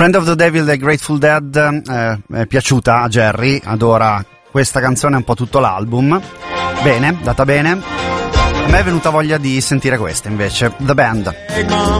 Friend of the Devil dei Grateful Dead è piaciuta a Jerry, adora questa canzone, un po' tutto l'album. Bene, data bene. A me è venuta voglia di sentire questa invece, The Band. Hey mom,